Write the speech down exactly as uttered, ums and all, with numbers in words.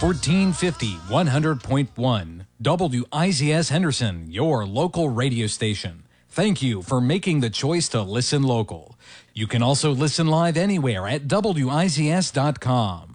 fourteen fifty, one hundred point one. W I Z S Henderson, your local radio station. Thank you for making the choice to listen local. You can also listen live anywhere at W I Z S dot com.